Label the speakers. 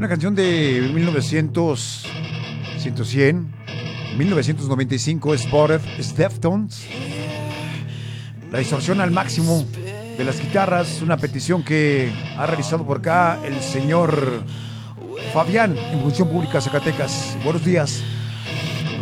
Speaker 1: Una canción de 1995, Spotted, Deftones. La distorsión al máximo de las guitarras, una petición que ha realizado por acá el señor Fabián en Función Pública Zacatecas. Buenos días.